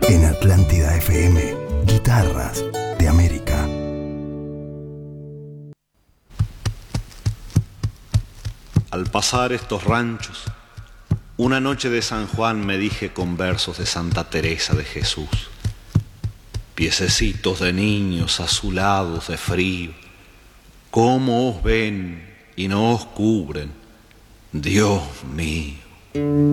En Atlántida FM, Guitarras de América. Al pasar estos ranchos, una noche de San Juan me dije con versos de Santa Teresa de Jesús: piececitos de niños azulados de frío, cómo os ven y no os cubren, Dios mío.